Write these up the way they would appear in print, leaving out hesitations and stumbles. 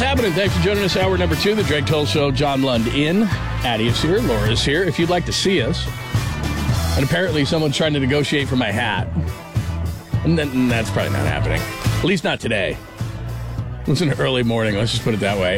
happening? Thanks for joining us. Hour number 2, the Drake Toll Show. John Lund in. Addie is here. Laura is here. If you'd like to see us. And apparently someone's trying to negotiate for my hat. And that's probably not happening. At least not today. It's an early morning. Let's just put it that way.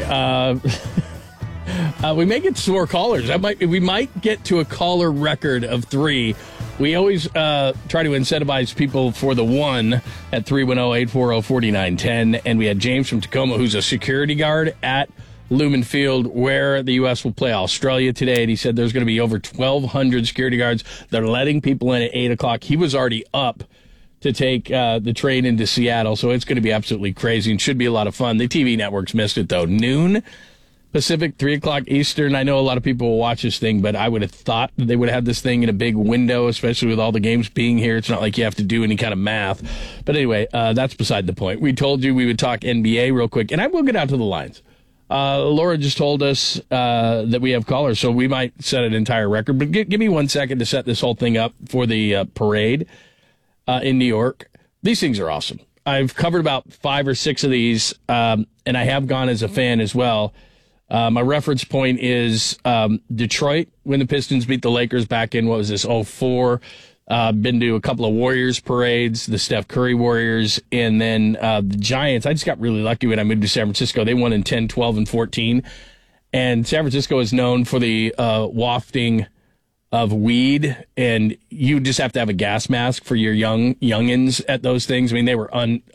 We may get some more callers. We might get to a caller record of 3. We always try to incentivize people for the 1 at 310-840-4910. And we had James from Tacoma, who's a security guard at Lumen Field, where the U.S. will play Australia today. And he said there's going to be over 1,200 security guards. They're letting people in at 8 o'clock. He was already up to take the train into Seattle. So it's going to be absolutely crazy and should be a lot of fun. The TV networks missed it, though. Noon Pacific, 3 o'clock Eastern. I know a lot of people will watch this thing, but I would have thought that they would have this thing in a big window, especially with all the games being here. It's not like you have to do any kind of math. But anyway, that's beside the point. We told you we would talk NBA real quick, and I will get out to the lines. Laura just told us that we have callers, so we might set an entire record. But give me 1 second to set this whole thing up for the parade in New York. These things are awesome. I've covered about 5 or 6 of these, and I have gone as a fan as well. My reference point is Detroit, when the Pistons beat the Lakers back in, 2004. Been to a couple of Warriors parades, the Steph Curry Warriors, and then the Giants. I just got really lucky when I moved to San Francisco. They won in 10, 12, and 14. And San Francisco is known for the wafting of weed, and you just have to have a gas mask for your youngins at those things. I mean, they were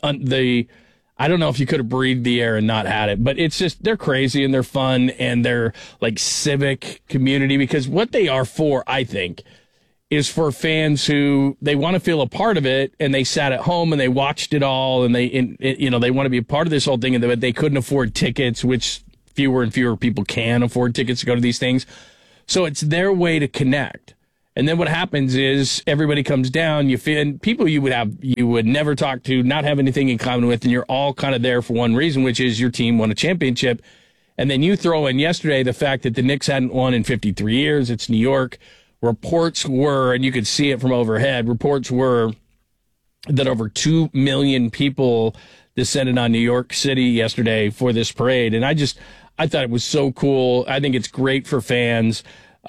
I don't know if you could have breathed the air and not had it, but it's just, they're crazy and they're fun and they're like civic community, because what they are for, I think, is for fans who they want to feel a part of it, and they sat at home and they watched it all, and they want to be a part of this whole thing, and they couldn't afford tickets, which fewer and fewer people can afford tickets to go to these things. So it's their way to connect. And then what happens is everybody comes down, and people you would never talk to, not have anything in common with, and you're all kind of there for one reason, which is your team won a championship. And then you throw in yesterday the fact that the Knicks hadn't won in 53 years. It's New York. Reports were, and you could see it from overhead, reports were that over 2 million people descended on New York City yesterday for this parade. And I thought it was so cool. I think it's great for fans.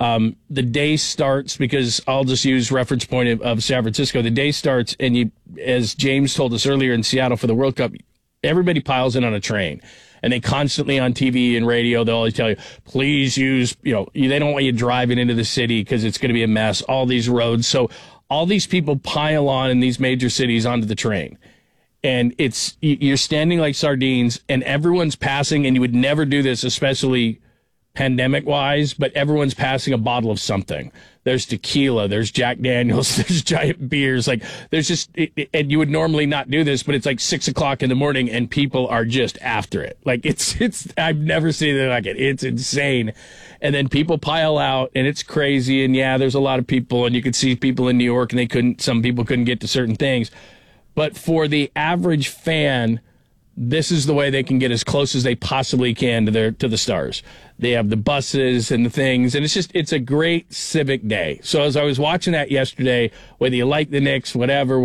The day starts, because I'll just use reference point of San Francisco. The day starts, and as James told us earlier in Seattle for the World Cup, everybody piles in on a train. And they constantly on TV and radio, they'll always tell you, please use, they don't want you driving into the city because it's going to be a mess, all these roads. So all these people pile on in these major cities onto the train. And you're standing like sardines, and everyone's passing, and you would never do this, especially pandemic-wise, but everyone's passing a bottle of something. There's tequila, there's Jack Daniels, there's giant beers. Like, there's just, and you would normally not do this, but it's like 6 o'clock in the morning, and people are just after it. Like, it's I've never seen anything like it. It's insane. And then people pile out, and it's crazy, and yeah, there's a lot of people, and you could see people in New York, and some people couldn't get to certain things. But for the average fan, this is the way they can get as close as they possibly can to the stars. They have the buses and the things, and it's a great civic day. So as I was watching that yesterday, whether you like the Knicks, whatever,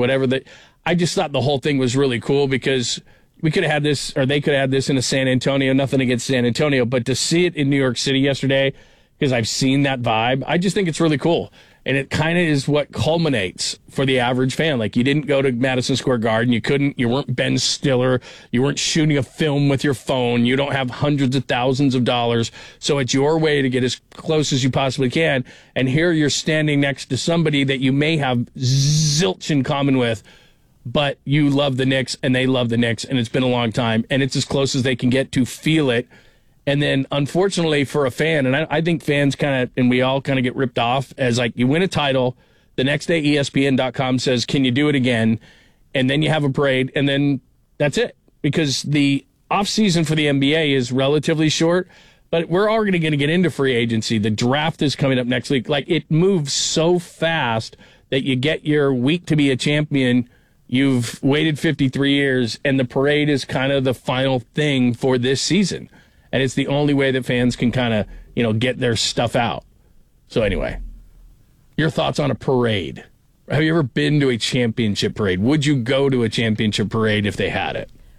I just thought the whole thing was really cool, because we could have had this, or they could have had this in San Antonio, nothing against San Antonio, but to see it in New York City yesterday, because I've seen that vibe, I just think it's really cool. And it kind of is what culminates for the average fan. Like, you didn't go to Madison Square Garden. You weren't Ben Stiller. You weren't shooting a film with your phone. You don't have hundreds of thousands of dollars. So it's your way to get as close as you possibly can. And here you're standing next to somebody that you may have zilch in common with, but you love the Knicks and they love the Knicks, and it's been a long time. And it's as close as they can get to feel it. And then, unfortunately, for a fan, and I think fans and we all kind of get ripped off as, like, you win a title, the next day ESPN.com says, can you do it again? And then you have a parade, and then that's it. Because the offseason for the NBA is relatively short, but we're already going to get into free agency. The draft is coming up next week. Like, it moves so fast that you get your week to be a champion. You've waited 53 years, and the parade is kind of the final thing for this season. And it's the only way that fans can kind of, get their stuff out. So anyway, your thoughts on a parade? Have you ever been to a championship parade? Would you go to a championship parade if they had it?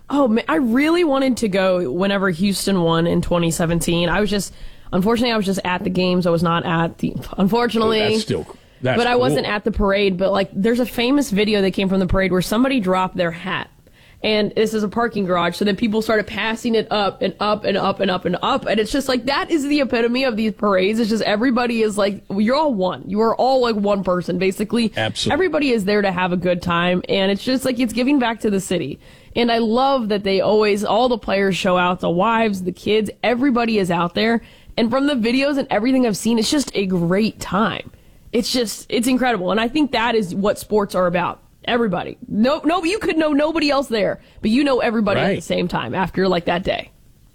Oh, man, I really wanted to go whenever Houston won in 2017. Unfortunately, I was just at the games. I was not at the, unfortunately. That's but I cool. wasn't at the parade. But, like, there's a famous video that came from the parade where somebody dropped their hat. And this is a parking garage, so then people started passing it up and up and up and up and up. And it's just like, that is the epitome of these parades. It's just everybody is like, you're all one. You are all like one person, basically. Absolutely. Everybody is there to have a good time. And it's just like, it's giving back to the city. And I love that all the players show out, the wives, the kids, everybody is out there. And from the videos and everything I've seen, it's just a great time. It's incredible. And I think that is what sports are about. Everybody. No, you could know nobody else there, but you know everybody at the same time after like that day.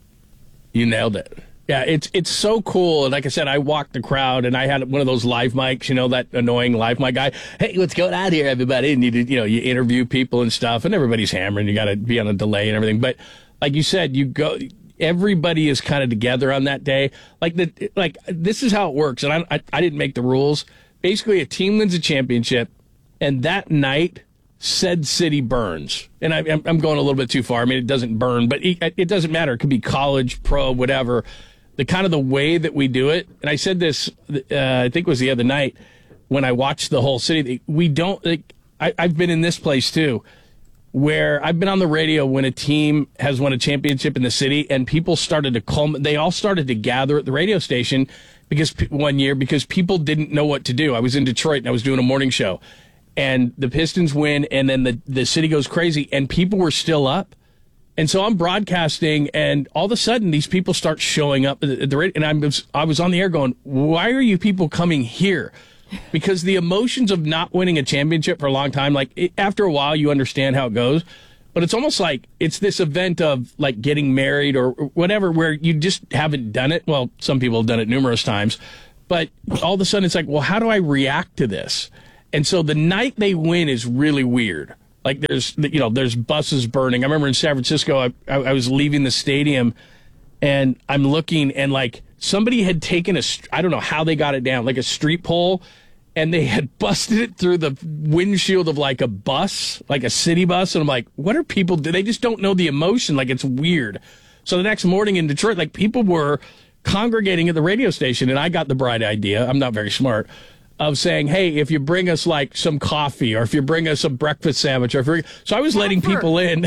You nailed it. Yeah, it's so cool. And like I said, I walked the crowd and I had one of those live mics, that annoying live mic guy. Hey, what's going on here, everybody? And you interview people and stuff, and everybody's hammering. You got to be on a delay and everything. But like you said, everybody is kind of together on that day. Like this is how it works. And I didn't make the rules. Basically, a team wins a championship. And that night, said city burns. And I'm going a little bit too far. I mean, it doesn't burn, but it doesn't matter. It could be college, pro, whatever. The way that we do it, and I said this, I think it was the other night when I watched the whole city. We don't. I've been in this place too, where I've been on the radio when a team has won a championship in the city, and people started to they all started to gather at the radio station because people didn't know what to do. I was in Detroit and I was doing a morning show. And the Pistons win, and then the city goes crazy, and people were still up. And so I'm broadcasting, and all of a sudden, ththese people start showing up at the radio. And I was on the air going, why are you people coming here? Because the emotions of not winning a championship for a long time, after a while, you understand how it goes. But it's almost like it's this event of, like, getting married or whatever, where you just haven't done it. Well, some people have done it numerous times. But all of a sudden, it's like, well, how do I react to this? And so the night they win is really weird. Like there's buses burning. I remember in San Francisco, I was leaving the stadium and I'm looking and like somebody had taken I don't know how they got it down, like a street pole, and they had busted it through the windshield of like a bus, like a city bus. And I'm like, what are people do? They just don't know the emotion. Like it's weird. So the next morning in Detroit, like people were congregating at the radio station and I got the bright idea. I'm not very smart. Of saying, hey, if you bring us like some coffee or if you bring us a breakfast sandwich, so I was letting people in.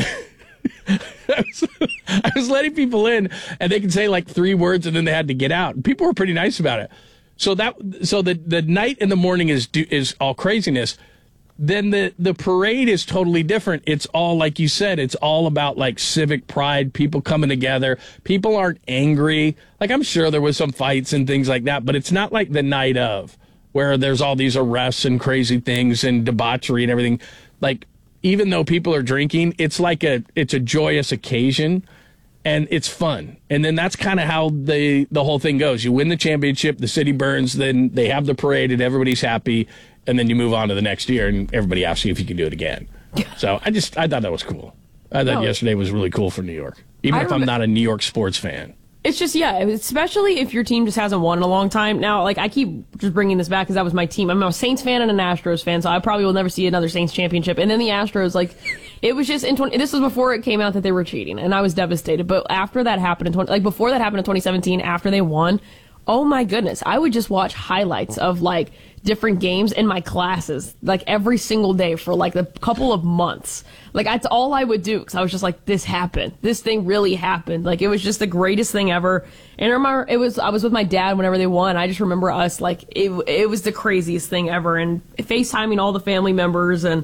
I was letting people in, and they could say like 3 words, and then they had to get out. And people were pretty nice about it. So the night and the morning is all craziness. Then the parade is totally different. It's all like you said. It's all about like civic pride, people coming together. People aren't angry. Like I'm sure there was some fights and things like that, but it's not like the night of, where there's all these arrests and crazy things and debauchery and everything. Like, even though people are drinking, it's a joyous occasion, and it's fun. And then that's kind of how the whole thing goes. You win the championship, the city burns, then they have the parade, and everybody's happy, and then you move on to the next year, and everybody asks you if you can do it again. So I thought that was cool. I thought yesterday was really cool for New York, even if I'm not a New York sports fan. It's just, especially if your team just hasn't won in a long time. Now, like, I keep just bringing this back because that was my team. I'm a Saints fan and an Astros fan, so I probably will never see another Saints championship. And then the Astros, like, it was just this was before it came out that they were cheating, and I was devastated. But after that happened before that happened in 2017, after they won, oh my goodness, I would just watch highlights of like different games in my classes, like every single day for like a couple of months. Like that's all I would do, because I was just like, this happened. This thing really happened. Like it was just the greatest thing ever. And I remember I was with my dad whenever they won. I just remember us, like it was the craziest thing ever, and FaceTiming all the family members, and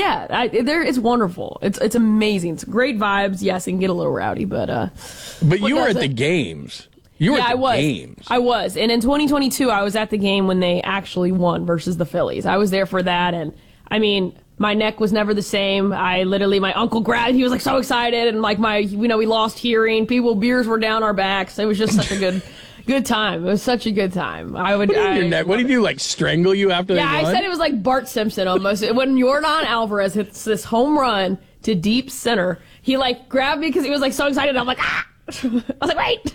it's wonderful. It's amazing. It's great vibes. Yes, it can get a little rowdy, but you were at the games. I was. And in 2022, I was at the game when they actually won versus the Phillies. I was there for that. And I mean, my neck was never the same. My uncle grabbed, he was like so excited. And like we lost hearing. Beers were down our backs. It was just such a good time. It was such a good time. What did he do, like strangle you after they won? Yeah, I said it was like Bart Simpson almost. When Yordan Alvarez hits this home run to deep center, he like grabbed me because he was like so excited. I'm like, ah! I was like, wait.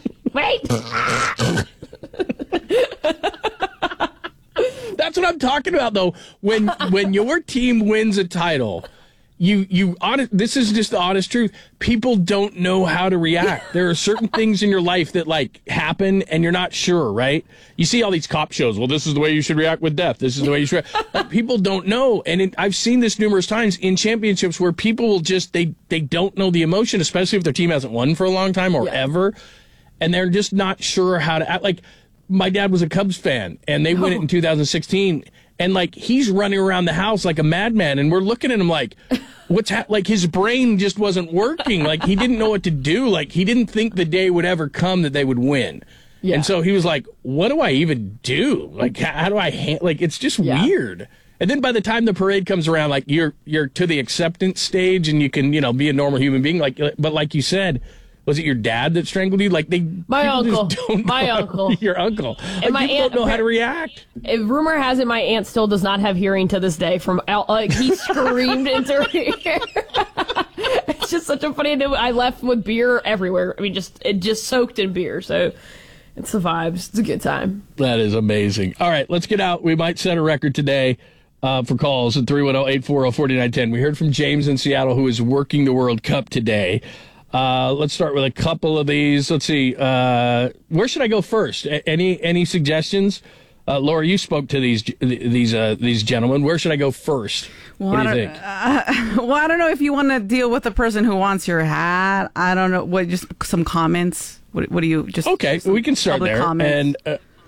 That's what I'm talking about, though. When your team wins a title, this is just the honest truth. People don't know how to react. There are certain things in your life that like happen and you're not sure, right? You see all these cop shows. Well, this is the way you should react with death. This is the way you should. Like, people don't know. And I've seen this numerous times in championships where people will just, they don't know the emotion, especially if their team hasn't won for a long time or ever. And they're just not sure how to act. Like, my dad was a Cubs fan and they win it in 2016. And, like, he's running around the house like a madman, and we're looking at him like, like, his brain just wasn't working. Like, he didn't know what to do. Like, he didn't think the day would ever come that they would win. Yeah. And so he was like, what do I even do? Like, how do I, like, it's just weird. And then by the time the parade comes around, like, you're to the acceptance stage and you can, be a normal human being. Like, but like you said, was it your dad that strangled you? Like my uncle, your uncle. And my aunt don't know how to react. Rumor has it, my aunt still does not have hearing to this day. He screamed into her ear. It's just such a funny thing. I left with beer everywhere. I mean, it just soaked in beer. So it's the vibes. It's a good time. That is amazing. All right, let's get out. We might set a record today for calls at 310-840-4910. We heard from James in Seattle, who is working the World Cup today. Let's start with a couple of these. Let's see. Where should I go first? Any suggestions? Laura, you spoke to these gentlemen. Where should I go first? What do you think? I don't know if you want to deal with the person who wants your hat. I don't know. Just some comments. What do you just? Okay, we can start there. Comments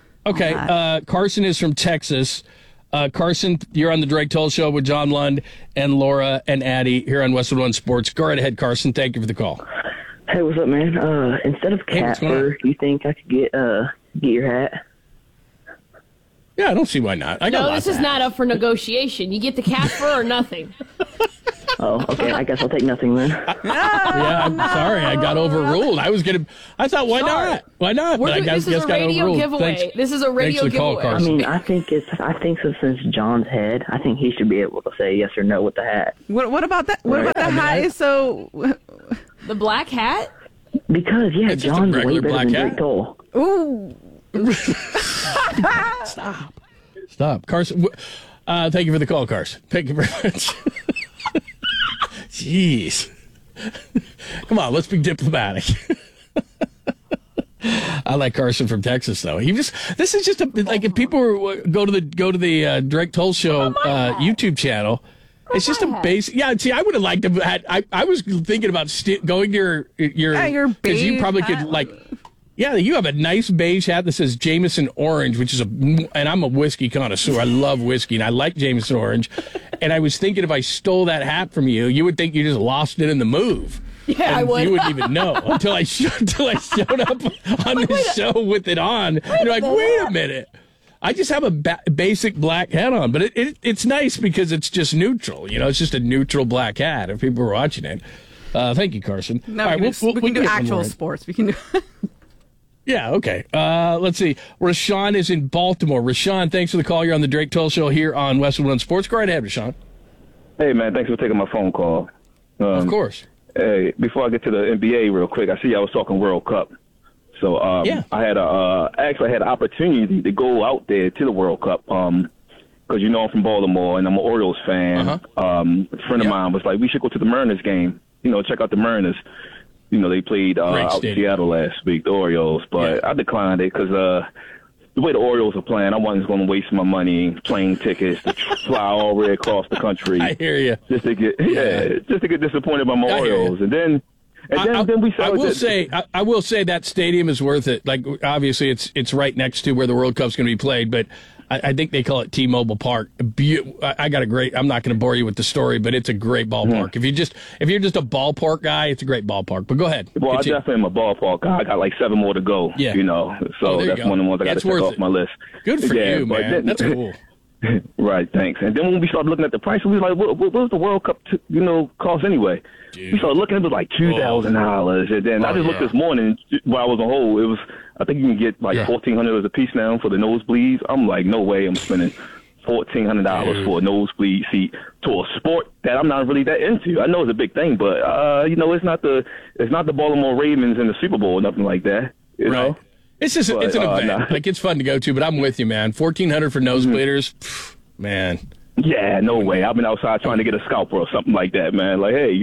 And Carson is from Texas. Carson, you're on the Drake Toll Show with John Lund and Laura and Addie here on Westwood One Sports. Go right ahead, Carson. Thank you for the call. Hey, what's up, man? Instead of cat fur, do you think I could get your hat? Yeah, I don't see why not. This is not up for negotiation. You get the cat fur or nothing. Oh, okay. I guess I'll take nothing then. I'm sorry. I got overruled. I thought, why not? Why not? This is a radio giveaway. This is a radio giveaway. I mean, I think so since John's head, I think he should be able to say yes or no with the hat. What about that? What about the hat? The black hat? Because John's way better than Drake Toll. Ooh. Stop. Carson, thank you for the call, Carson. Thank you very much. Jeez. Come on, let's be diplomatic. I like Carson from Texas, though. This is just if people go to the Drake Toll Show YouTube channel, it's just a basic. Yeah, see, I would have liked to. I was thinking about going to your because you probably could . Yeah, you have a nice beige hat that says Jameson Orange, which is and I'm a whiskey connoisseur. I love whiskey, and I like Jameson Orange. And I was thinking if I stole that hat from you, you would think you just lost it in the move. Yeah, and I would. You wouldn't even know until I showed up on the show with it on. You're like, wait a minute. I just have a basic black hat on, but it's nice because it's just neutral. It's just a neutral black hat if people are watching it. Thank you, Carson. No, all right, we can do actual sports. We can do. Yeah, okay. Let's see. Rashawn is in Baltimore. Rashawn, thanks for the call. You're on the Drake Toll Show here on Westwood One Sports. Go right ahead, Rashawn. Hey, man, thanks for taking my phone call. Of course. Hey, before I get to the NBA real quick, I see I was talking World Cup. So I had actually had an opportunity to go out there to the World Cup because I'm from Baltimore and I'm an Orioles fan. A friend of mine was like, we should go to the Mariners game, check out the Mariners. They played out in Seattle last week, the Orioles, but I declined it because the way the Orioles are playing, I wasn't going to waste my money plane tickets to fly all the way across the country. I hear you. Just to get disappointed by my Orioles, and then we saw. I will say that stadium is worth it. Like obviously, it's right next to where the World Cup's going to be played, but I think they call it T-Mobile Park. I got a great. I'm not going to bore you with the story, but it's a great ballpark. Mm-hmm. If you're just a ballpark guy, it's a great ballpark. But go ahead. Well, I definitely am a ballpark guy. I got like 7 more to go. Yeah. So that's one of the ones I got to check off my list. Good for you, man. That's cool. Right, thanks. And then when we started looking at the price, we were like, what was the World Cup, cost anyway? Dude. We started looking at it was like $2,000. And then I just looked this morning while I was on hold. I think you can get like $1,400 a piece now for the nosebleeds. I'm like, no way I'm spending $1,400 for a nosebleed seat to a sport that I'm not really that into. I know it's a big thing, but it's not the Baltimore Ravens in the Super Bowl or nothing like that. You know? It's just it's an event. Like it's fun to go to, but I'm with you, man. $1,400 for nosebleeders, man. Yeah, no way. I've been outside trying to get a scalper or something like that, man. Like, hey,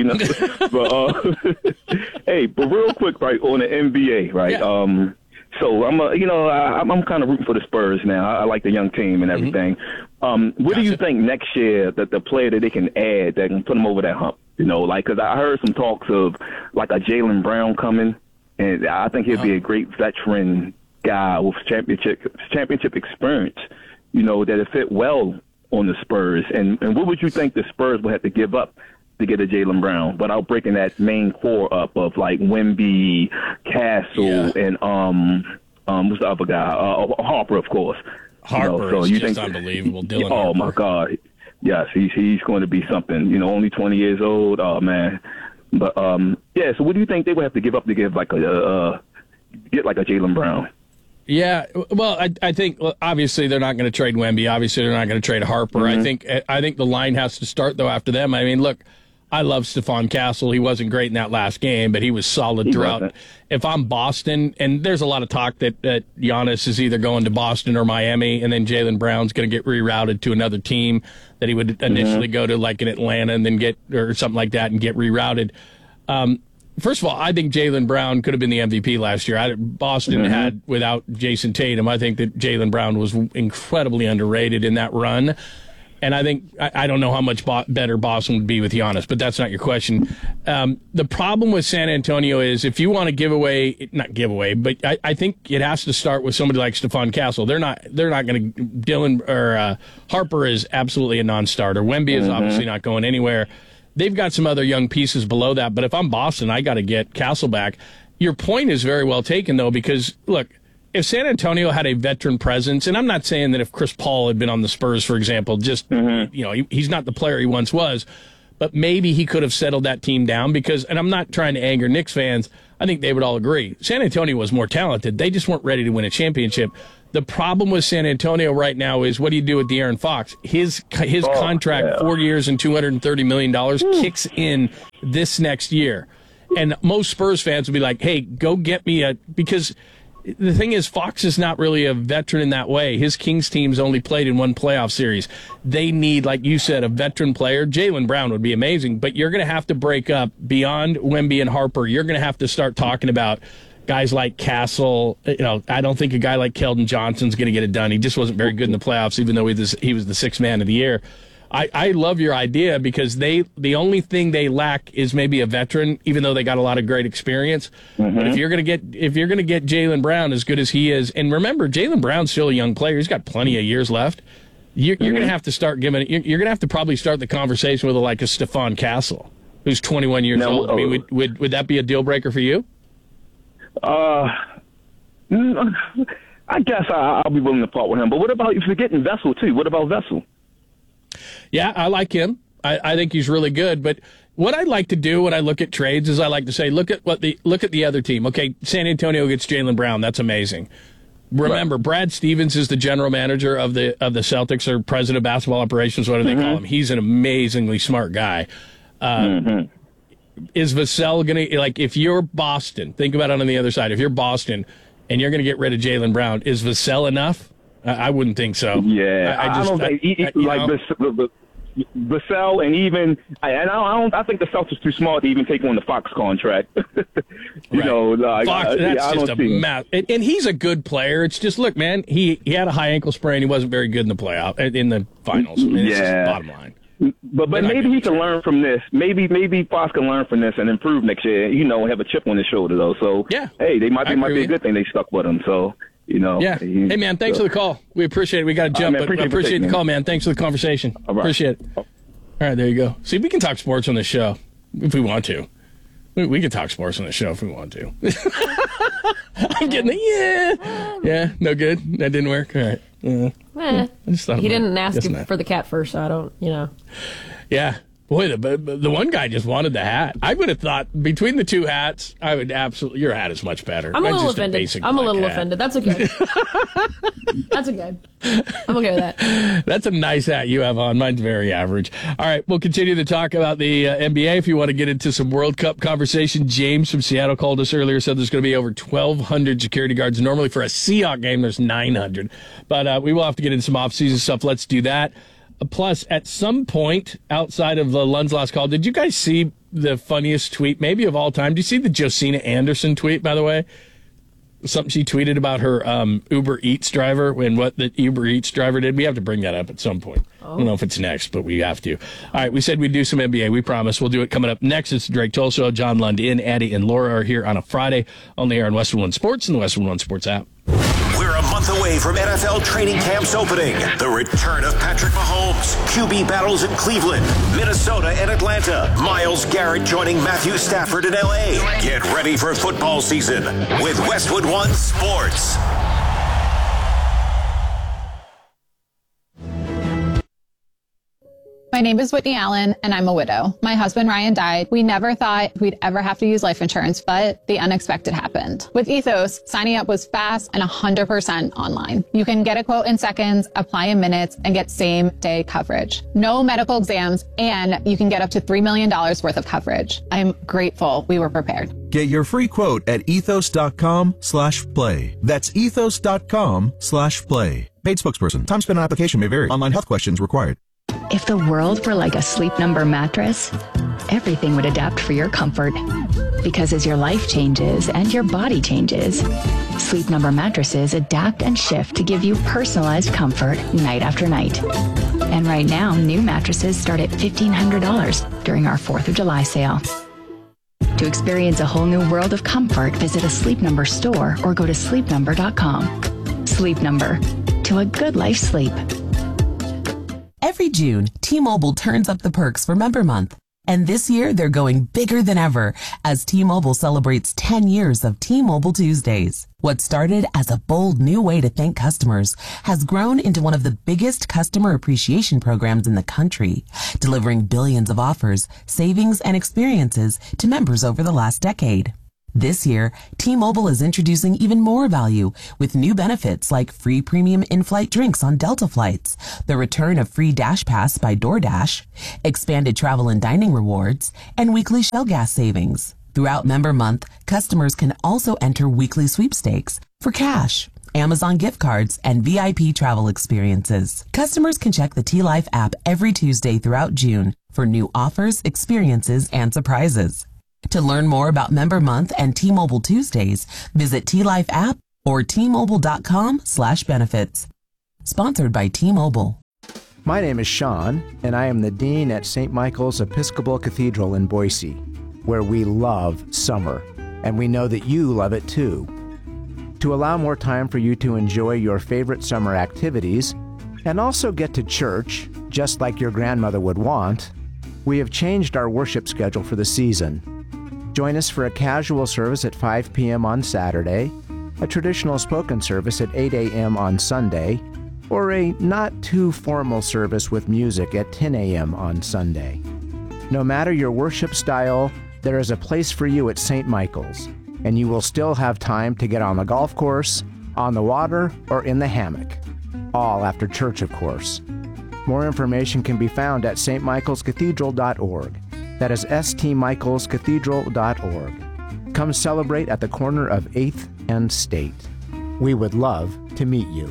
but hey, but real quick, right, on the NBA, right? Yeah. So I'm kind of rooting for the Spurs now. I like the young team and everything. What do you think next year that the player that they can add that can put them over that hump? Because I heard some talks of like a Jaylen Brown coming, and I think he'd be a great veteran guy with championship experience. That'll fit well on the Spurs. And what would you think the Spurs would have to give up to get a Jaylen Brown without breaking that main core up of like Wemby, Castle, and what's the other guy? Harper, of course. Harper is just unbelievable. Dylan oh Harper. My God, yes, he's going to be something. Only 20 years old. Oh man, but So what do you think they would have to give up to get like a Jaylen Brown? Yeah, well, I think obviously they're not going to trade Wemby. Obviously they're not going to trade Harper. Mm-hmm. I think the line has to start though after them. I mean, look, I love Stephon Castle. He wasn't great in that last game, but he was solid throughout. If I'm Boston, and there's a lot of talk that Giannis is either going to Boston or Miami, and then Jaylen Brown's going to get rerouted to another team that he would initially go to, like in Atlanta, and then or something like that, and get rerouted. First of all, I think Jaylen Brown could have been the MVP last year. Boston had, without Jason Tatum, I think that Jaylen Brown was incredibly underrated in that run. And I think, I don't know how much better Boston would be with Giannis, but that's not your question. The problem with San Antonio is if you want to not give away, but I think it has to start with somebody like Stephon Castle. They're not going to, Dylan or Harper is absolutely a non-starter. Wemby is obviously not going anywhere. They've got some other young pieces below that, but if I'm Boston, I got to get Castle back. Your point is very well taken, though, because, look, if San Antonio had a veteran presence, and I'm not saying that if Chris Paul had been on the Spurs, for example, he's not the player he once was, but maybe he could have settled that team down because, and I'm not trying to anger Knicks fans, I think they would all agree, San Antonio was more talented. They just weren't ready to win a championship. The problem with San Antonio right now is what do you do with De'Aaron Fox? His contract, 4 years and $230 million, kicks in this next year. And most Spurs fans will be like, hey, go get me because the thing is, Fox is not really a veteran in that way. His Kings team's only played in one playoff series. They need, like you said, a veteran player. Jaylen Brown would be amazing, but you're going to have to break up beyond Wemby and Harper. You're going to have to start talking about guys like Castle. I don't think a guy like Keldon Johnson's going to get it done. He just wasn't very good in the playoffs, even though he was the sixth man of the year. I love your idea because the only thing they lack is maybe a veteran, even though they got a lot of great experience. Mm-hmm. But if you're going to get Jaylen Brown as good as he is, and remember, Jaylen Brown's still a young player. He's got plenty of years left. You're going to have to start giving. You're going to have to probably start the conversation with a Stephon Castle, who's 21 years old. I mean, would that be a deal breaker for you? I guess I'll be willing to part with him. But what about if you're getting Vessel too? What about Vessel? Yeah, I like him. I think he's really good. But what I like to do when I look at trades is I like to say, look at the other team. Okay, San Antonio gets Jaylen Brown. That's amazing. Remember, Brad Stevens is the general manager of the Celtics, or president of basketball operations. What do they call him? He's an amazingly smart guy. Is Vassell going to, if you're Boston, think about it on the other side. If you're Boston and you're going to get rid of Jaylen Brown, is Vassell enough? I wouldn't think so. Yeah, I don't think Vassell, and even I think the Celtics are too smart to even take on the Fox contract. Fox, that's just a mess. And he's a good player. It's just, look, man, he had a high ankle sprain. He wasn't very good in the finals. I mean, it's just bottom line. But maybe he can learn from this. Maybe Fox can learn from this and improve next year. And have a chip on his shoulder though. So hey, they might be a good thing they stuck with him. So. Yeah. Hey, man, thanks for the call. We appreciate it. We got to jump, but I appreciate the call, man. Thanks for the conversation. All right. Appreciate it. All right, there you go. See, we can talk sports on this show if we want to. We can talk sports on the show if we want to. I'm getting the yeah. No good. That didn't work. All right. I just thought he didn't ask for the cat first, so I don't. Yeah. Boy, the one guy just wanted the hat. I would have thought between the two hats, I would absolutely. Your hat is much better. I'm a little offended. Offended. That's okay. That's okay. I'm okay with that. That's a nice hat you have on. Mine's very average. All right, we'll continue to talk about the NBA. If you want to get into some World Cup conversation, James from Seattle called us earlier, said there's going to be over 1,200 security guards. Normally for a Seahawks game, there's 900. But we will have to get into some off-season stuff. Let's do that. Plus, at some point outside of the Lund's last call, did you guys see the funniest tweet, maybe of all time? Did you see the Josina Anderson tweet, by the way? Something she tweeted about her Uber Eats driver and what the Uber Eats driver did. We have to bring that up at some point. I don't know if it's next, but we have to. All right, we said we'd do some NBA. We promise. We'll do it coming up next. It's the Drake Toll Show. John Lundin, Addie, and Laura are here on a Friday on the air on Western One Sports and the Western One Sports app. We're a month away from NFL training camps opening. The return of Patrick Mahomes. QB battles in Cleveland, Minnesota, and Atlanta. Myles Garrett joining Matthew Stafford in L.A. Get ready for football season with Westwood One Sports. My name is Whitney Allen, and I'm a widow. My husband, Ryan, died. We never thought we'd ever have to use life insurance, but the unexpected happened. With Ethos, signing up was fast and 100% online. You can get a quote in seconds, apply in minutes, and get same-day coverage. No medical exams, and you can get up to $3 million worth of coverage. I'm grateful we were prepared. Get your free quote at ethos.com/play. That's ethos.com/play. Paid spokesperson. Time spent on application may vary. Online health questions required. If the world were like a Sleep Number mattress, everything would adapt for your comfort. Because as your life changes and your body changes, Sleep Number mattresses adapt and shift to give you personalized comfort night after night. And right now, new mattresses start at $1,500 during our 4th of July sale. To experience a whole new world of comfort, visit a Sleep Number store or go to sleepnumber.com. Sleep Number. To a good life sleep. Every June, T-Mobile turns up the perks for Member Month. And this year, they're going bigger than ever as T-Mobile celebrates 10 years of T-Mobile Tuesdays. What started as a bold new way to thank customers has grown into one of the biggest customer appreciation programs in the country, delivering billions of offers, savings, and experiences to members over the last decade. This year, T-Mobile is introducing even more value with new benefits like free premium in-flight drinks on Delta flights, the return of free Dash Pass by DoorDash, expanded travel and dining rewards, and weekly Shell gas savings. Throughout Member Month, customers can also enter weekly sweepstakes for cash, Amazon gift cards, and VIP travel experiences. Customers can check the T-Life app every Tuesday throughout June for new offers, experiences, and surprises. To learn more about Member Month and T-Mobile Tuesdays, visit T-Life app or T-Mobile.com/benefits. Sponsored by T-Mobile. My name is Sean, and I am the Dean at St. Michael's Episcopal Cathedral in Boise, where we love summer, and we know that you love it too. To allow more time for you to enjoy your favorite summer activities, and also get to church, just like your grandmother would want, we have changed our worship schedule for the season. Join us for a casual service at 5 p.m. on Saturday, a traditional spoken service at 8 a.m. on Sunday, or a not-too-formal service with music at 10 a.m. on Sunday. No matter your worship style, there is a place for you at St. Michael's, and you will still have time to get on the golf course, on the water, or in the hammock. All after church, of course. More information can be found at stmichaelscathedral.org. That is stmichaelscathedral.org. Come celebrate at the corner of 8th and State. We would love to meet you.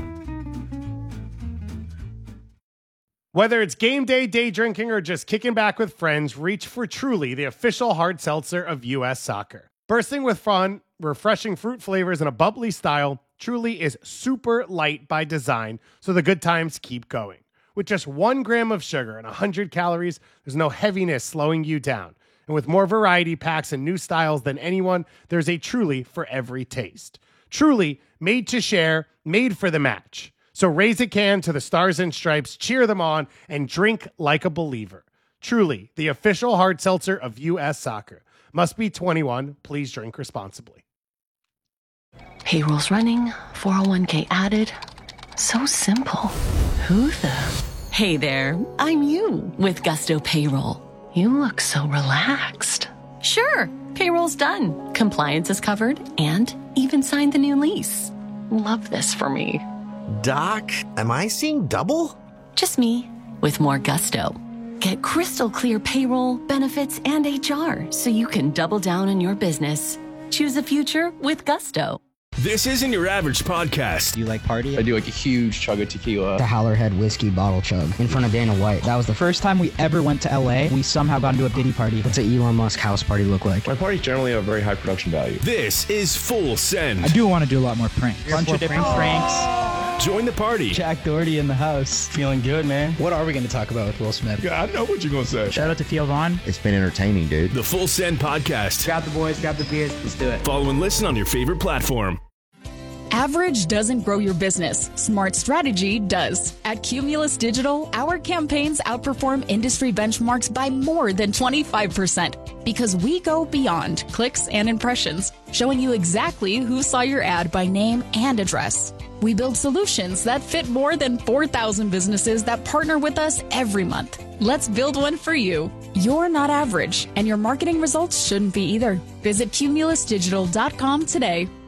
Whether it's game day, day drinking, or just kicking back with friends, reach for Truly, the official hard seltzer of U.S. Soccer. Bursting with fun, refreshing fruit flavors, and a bubbly style, Truly is super light by design, so the good times keep going. With just 1 gram of sugar and 100 calories, there's no heaviness slowing you down. And with more variety packs and new styles than anyone, there's a Truly for every taste. Truly, made to share, made for the match. So raise a can to the Stars and Stripes, cheer them on, and drink like a believer. Truly, the official hard seltzer of U.S. Soccer. Must be 21. Please drink responsibly. Payroll's running, 401k added. So simple. Who the? Hey there, I'm you with Gusto Payroll. You look so relaxed. Sure, payroll's done. Compliance is covered and even signed the new lease. Love this for me. Doc, am I seeing double? Just me with more gusto. Get crystal clear payroll, benefits, and HR so you can double down on your business. Choose a future with Gusto. This isn't your average podcast. Do you like party? I do like a huge chug of tequila. The Howlerhead whiskey bottle chug in front of Dana White. That was the first time we ever went to LA. We somehow got into a Diddy party. What's an Elon Musk house party look like? My parties generally have very high production value. This is Full Send. I do want to do a lot more pranks. Bunch of different pranks. Join the party. Jack Doherty in the house. Feeling good, man. What are we going to talk about with Will Smith? Yeah, I know what you're going to say. Shout out to Theo Vaughn. It's been entertaining, dude. The Full Send podcast. Grab the boys, grab the beers. Let's do it. Follow and listen on your favorite platform. Average doesn't grow your business. Smart strategy does. At Cumulus Digital, our campaigns outperform industry benchmarks by more than 25% because we go beyond clicks and impressions, showing you exactly who saw your ad by name and address. We build solutions that fit more than 4,000 businesses that partner with us every month. Let's build one for you. You're not average, and your marketing results shouldn't be either. Visit cumulusdigital.com today.